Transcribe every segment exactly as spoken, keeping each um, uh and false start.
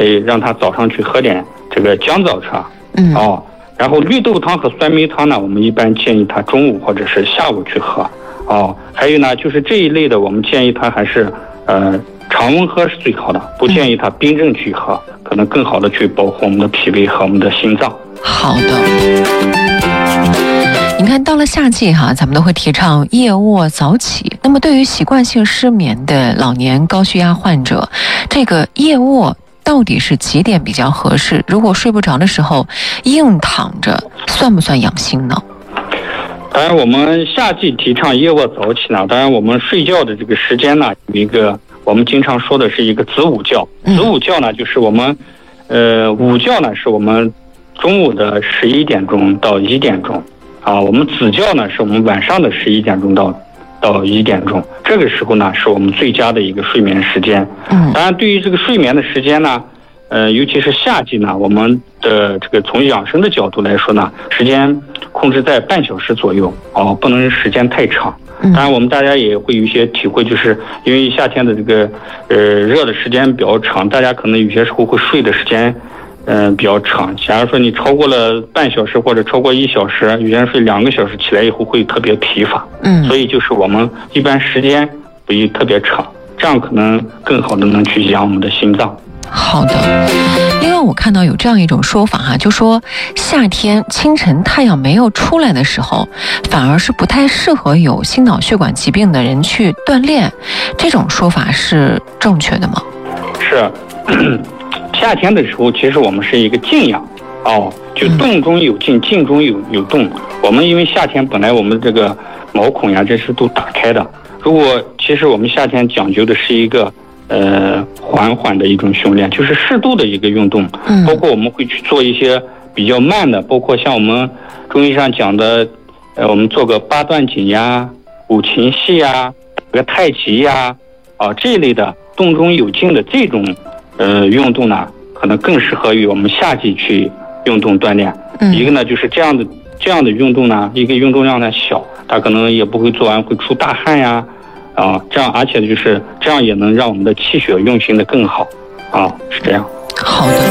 可以让他早上去喝点这个姜枣茶， 嗯， 哦，然后绿豆汤和酸梅汤呢，我们一般建议他中午或者是下午去喝，哦，还有呢，就是这一类的，我们建议他还是呃常温喝是最好的，不建议他冰镇去喝，可能更好的去保护我们的脾胃和我们的心脏。 好的。你看，到了夏季哈，咱们都会提倡夜卧早起。那么，对于习惯性失眠的老年高血压患者，这个夜卧到底是几点比较合适？如果睡不着的时候硬躺着，算不算养心呢？ 当然，我们夏季提倡夜卧早起呢。当然，我们睡觉的这个时间呢，有一个我们经常说的是一个子午觉。子午觉呢，就是我们，呃，午觉呢是我们中午的十一点钟到一点钟。啊，我们子觉呢是我们晚上的十一点钟到到一点钟，这个时候呢是我们最佳的一个睡眠时间。嗯，当然对于这个睡眠的时间呢，呃，尤其是夏季呢，我们的这个从养生的角度来说呢，时间控制在半小时左右，哦，不能时间太长。当然我们大家也会有一些体会，就是因为夏天的这个呃热的时间比较长，大家可能有些时候会睡的时间嗯、呃，比较长。假如说你超过了半小时或者超过一小时，有些人睡两个小时，起来以后会特别疲乏。嗯，所以就是我们一般时间不宜特别长，这样可能更好的能去养我们的心脏。 好的。另外我看到有这样一种说法哈，就说夏天清晨太阳没有出来的时候，反而是不太适合有心脑血管疾病的人去锻炼，这种说法是正确的吗？ 是。夏天的时候，其实我们是一个静养，哦，就动中有静，静中有有动。我们因为夏天本来我们这个毛孔呀，这是都打开的。如果其实我们夏天讲究的是一个呃缓缓的一种训练，就是适度的一个运动，包括我们会去做一些比较慢的，包括像我们中医上讲的，呃，我们做个八段锦呀、五禽戏呀、这个太极呀，啊这一类的动中有静的这种。呃，运动呢，可能更适合于我们夏季去运动锻炼。嗯，一个呢就是这样的这样的运动呢，一个运动量呢小，它可能也不会做完会出大汗呀，啊，这样而且就是这样也能让我们的气血运行的更好，啊，是这样。 好的。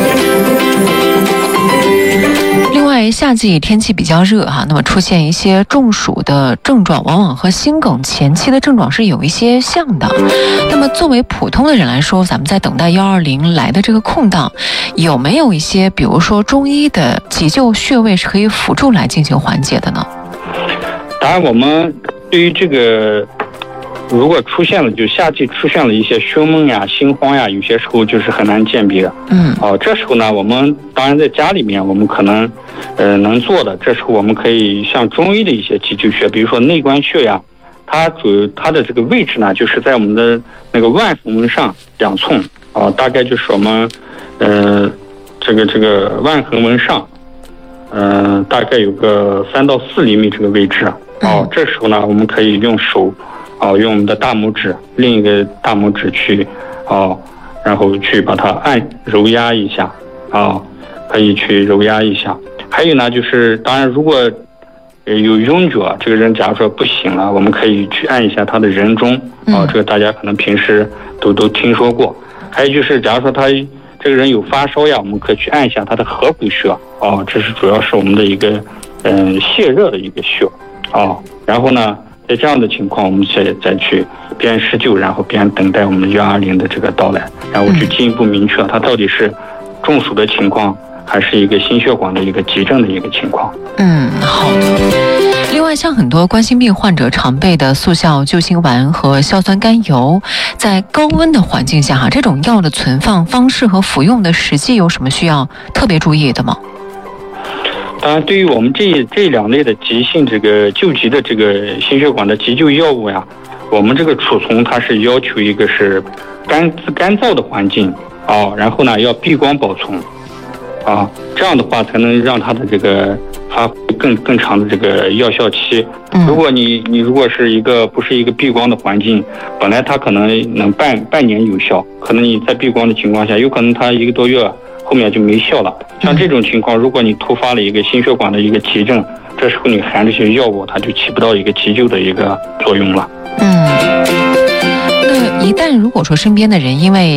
另外，夏季天气比较热哈，那么出现一些中暑的症状，往往和心梗前期的症状是有一些像的。那么，作为普通的人来说，咱们在等待幺二零来的这个空档，有没有一些，比如说中医的急救穴位是可以辅助来进行缓解的呢？ 当然，我们对于这个。如果出现了，就夏季出现了一些胸闷呀、心慌呀，有些时候就是很难鉴别。嗯，哦，这时候呢，我们当然在家里面，我们可能，呃，能做的，这时候我们可以像中医的一些急救穴，比如说内关穴呀，它主它的这个位置呢，就是在我们的那个腕横纹上两寸，啊，大概就是我们，呃，这个这个腕横纹上，嗯、呃，大概有个三到四厘米这个位置。哦，这时候呢，我们可以用手。哦，用我们的大拇指，另一个大拇指去，哦，然后去把它按揉压一下，哦，可以去揉压一下。还有呢，就是当然，如果有晕厥，这个人假如说不醒了，我们可以去按一下他的人中，哦，这个大家可能平时都都听说过。还有就是，假如说他这个人有发烧呀，我们可以去按一下他的合谷穴，哦，这是主要是我们的一个嗯、呃、泄热的一个穴，哦，然后呢。在这样的情况，我们再再去边施救，然后边等待我们的幺二零的这个到来，然后去进一步明确它到底是中暑的情况，还是一个心血管的一个急症的一个情况。 嗯，好的。另外，像很多冠心病患者常备的速效救心丸和硝酸甘油，在高温的环境下，哈，这种药的存放方式和服用的时机有什么需要特别注意的吗？ 当然，对于我们这这两类的急性这个救急的这个心血管的急救药物呀，我们这个储存它是要求一个是干干燥的环境啊，然后呢要避光保存啊，这样的话才能让它的这个发挥更更长的这个药效期。如果你你如果是一个不是一个避光的环境，本来它可能能半半年有效，可能你在避光的情况下，有可能它一个多月后面就没效了。像这种情况，如果你突发了一个心血管的一个急症，这时候你含这些药物，它就起不到一个急救的一个作用了。 嗯，那一旦如果说身边的人因为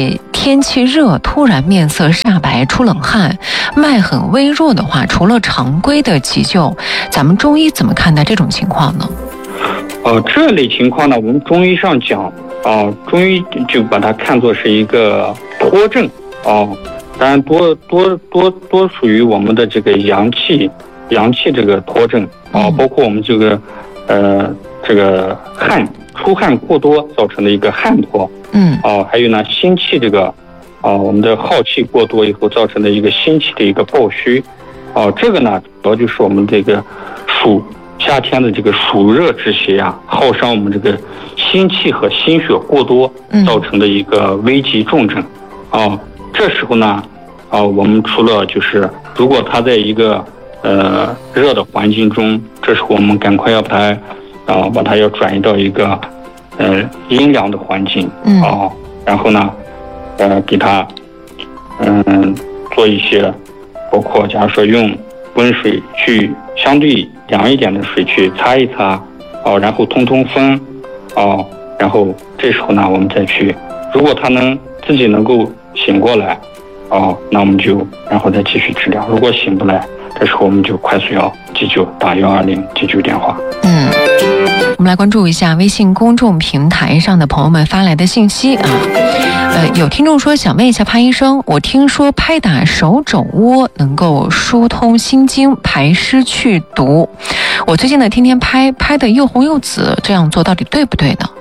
天气热，突然面色煞白、出冷汗、脉很微弱的话，除了常规的急救，咱们中医怎么看待这种情况呢？ 呃，这类情况呢，我们中医上讲，啊、呃，中医就把它看作是一个脱症，哦、呃，当然多多多多属于我们的这个阳气，阳气这个脱症，啊、呃，包括我们这个，呃，这个汗出汗过多造成的一个汗脱，嗯，啊、呃，还有呢，心气这个，啊、呃，我们的耗气过多以后造成的一个心气的一个暴虚，啊、呃，这个呢，主要就是我们这个暑。夏天的这个暑热之邪啊，耗伤我们这个心气和心血过多造成的一个危急重症，啊、呃，这时候呢，啊、呃，我们除了就是如果他在一个呃热的环境中，这时候我们赶快要把它啊、呃、把它要转移到一个呃阴凉的环境啊、呃，然后呢，呃给他嗯、呃、做一些，包括假如说用温水去相对凉一点的水去擦一擦，哦，然后通通风，哦，然后这时候呢，我们再去，如果他能自己能够醒过来，哦，那我们就然后再继续治疗。如果醒不来，这时候我们就快速要急救，打幺二零急救电话。 嗯，我们来关注一下微信公众平台上的朋友们发来的信息啊。呃，有听众说想问一下潘医生，我听说拍打手肘窝能够疏通心经、排湿去毒。我最近呢天天拍，拍的又红又紫，这样做到底对不对呢？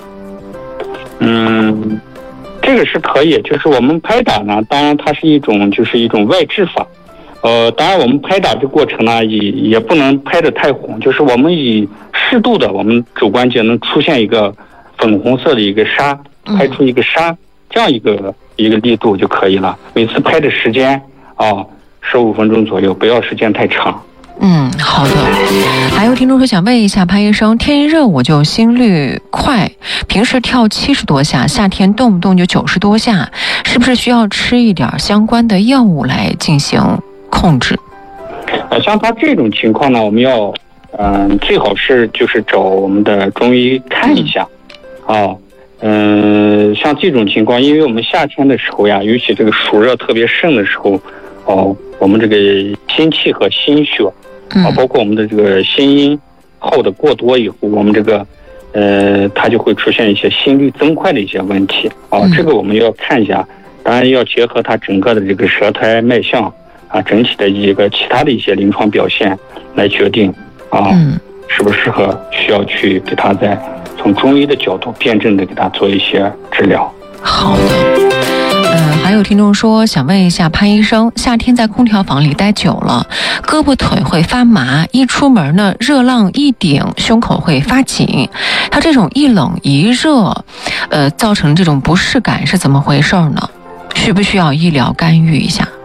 嗯，这个是可以，就是我们拍打呢，当然它是一种就是一种外治法。呃，当然我们拍打这过程呢，也也不能拍得太红，就是我们以适度的，我们肘关节能出现一个粉红色的一个沙，拍出一个沙。嗯，这样一个一个力度就可以了。每次拍的时间啊，十五分钟左右，不要时间太长。 嗯，好的。还有听众说想问一下潘医生，天一热我就心率快，平时跳七十多下，夏天动不动就九十多下，是不是需要吃一点相关的药物来进行控制？ 呃，像他这种情况呢，我们要嗯、呃，最好是就是找我们的中医看一下，嗯、啊。嗯，像这种情况，因为我们夏天的时候呀，尤其这个暑热特别盛的时候，哦，我们这个心气和心血，啊，包括我们的这个心阴耗的过多以后，我们这个，呃，它就会出现一些心率增快的一些问题，啊，这个我们要看一下，当然要结合它整个的这个舌苔脉象啊，整体的一个其他的一些临床表现来决定啊，适不适合需要去给它在。从中医的角度辩证的给他做一些治疗。 好的，呃，还有听众说想问一下潘医生，夏天在空调房里待久了，胳膊腿会发麻，一出门呢热浪一顶，胸口会发紧，他这种一冷一热，呃，造成这种不适感是怎么回事呢？需不需要医疗干预一下？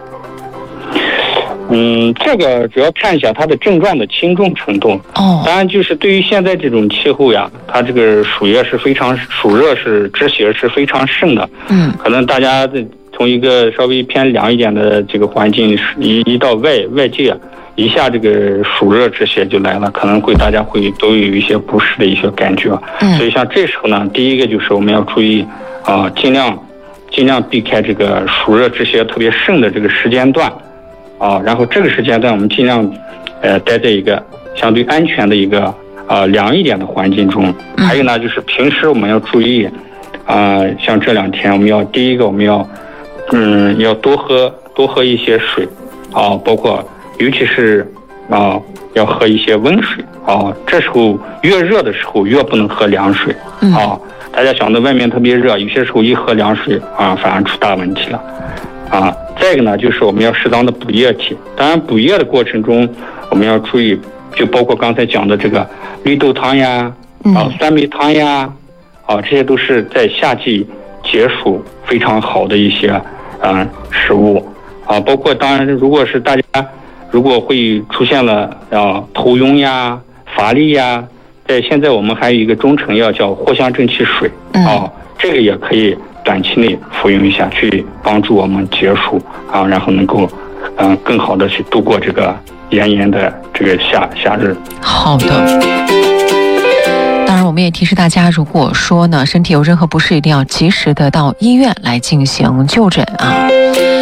嗯，这个主要看一下它的症状的轻重程度。哦，当然就是对于现在这种气候呀，它这个暑热是非常暑热是之邪是非常盛的。嗯，可能大家从一个稍微偏凉一点的这个环境一一到外外界，一下这个暑热之邪就来了，可能会大家会都有一些不适的一些感觉。嗯，所以像这时候呢，第一个就是我们要注意啊、呃，尽量尽量避开这个暑热之邪特别盛的这个时间段。啊，然后这个时间段我们尽量，呃，待在一个相对安全的一个呃凉一点的环境中。还有呢，就是平时我们要注意，啊、呃，像这两天我们要第一个我们要，嗯，要多喝多喝一些水，啊，包括尤其是啊要喝一些温水啊。这时候越热的时候越不能喝凉水啊。大家想到外面特别热，有些时候一喝凉水啊，反而出大问题了。啊，再一个呢，就是我们要适当的补液体。当然，补液的过程中，我们要注意，就包括刚才讲的这个绿豆汤呀，啊，酸梅汤呀，啊，这些都是在夏季解暑非常好的一些啊、呃、食物啊。包括当然，如果是大家如果会出现了啊头晕呀、乏力呀，在现在我们还有一个中成药叫藿香正气水啊，这个也可以。短期内服用一下，去帮助我们解暑啊，然后能够嗯、呃、更好的去度过这个炎炎的这个夏夏日。 好的，当然我们。 们也提示大家，如果说呢身体有任何不适，一定要及时的到医院来进行就诊啊。